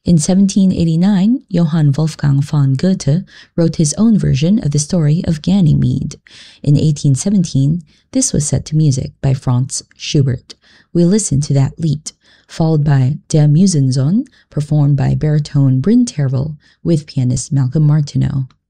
In 1789, Johann Wolfgang von Goethe wrote his own version of the story of Ganymede. In 1817, this was set to music by Franz Schubert. We'll listen to that Lied, followed by Der Musensohn, performed by baritone Bryn Tervel with pianist Malcolm Martineau.